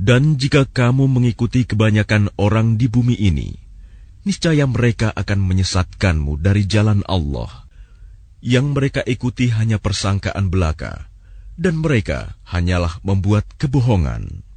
Dan jika kamu mengikuti kebanyakan orang di bumi ini, niscaya mereka akan menyesatkanmu dari jalan Allah. Yang mereka ikuti hanya persangkaan belaka, dan mereka hanyalah membuat kebohongan.